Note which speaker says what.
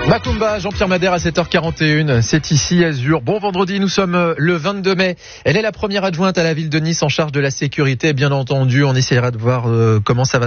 Speaker 1: Macumba, Jean-Pierre Madère à 7h41, c'est ici Azur. Bon vendredi, nous sommes le 22 mai. Elle est la première adjointe à la ville de Nice en charge de la sécurité. Bien entendu, on essaiera de voir comment ça va